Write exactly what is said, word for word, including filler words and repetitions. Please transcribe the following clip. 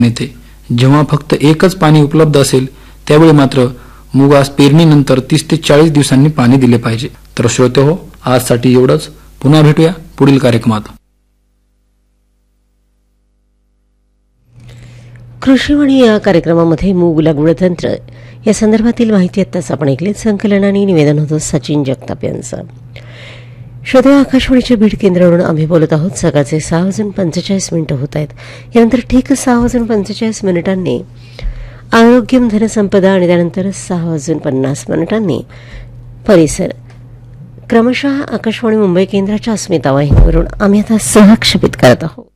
येते. जेव्हा फक्त एकच पाणी उपलब्ध असेल त्यावेळी मात्र मुगास पेरणीनंतर तीस ते चाळीस दिवसांनी पाणी दिले पाहिजे. तर श्रोतेहो, आजसाठी एवढंच. पुन्हा भेटूया पुढील कार्यक्रमात. कृषीवाणी या कार्यक्रमामध्ये मूग लागवड तंत्र या संदर्भातील माहिती आत्ताच आपण ऐकली. संकलन आणि निवेदन होतं सचिन जगताप यांचं. श्रोते, आकाशवाणीच्या बीड केंद्रावरून आम्ही बोलत आहोत. सकाळचे सहा वाजून पंचेचाळीस मिनिटं होत आहेत. यानंतर ठीक सहा वाजून पंचेचाळीस मिनिटांनी आरोग्यम धनसंपदा आणि त्यानंतर सहा वाजून पन्नास मिनिटांनी परिसर. क्रमशः आकाशवाणी मुंबई केंद्राच्या अस्मिता वाहिनीवरून आम्ही आता सहक्षेपित करत आहोत.